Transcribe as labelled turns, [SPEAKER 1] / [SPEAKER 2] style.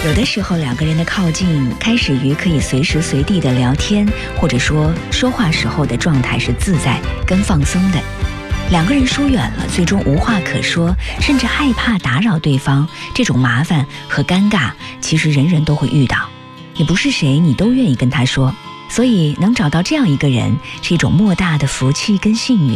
[SPEAKER 1] 有的时候两个人的靠近开始于可以随时随地的聊天，或者说话时候的状态是自在跟放松的。两个人疏远了，最终无话可说，甚至害怕打扰对方，这种麻烦和尴尬其实人人都会遇到，你不是谁你都愿意跟他说，所以能找到这样一个人是一种莫大的福气跟幸运。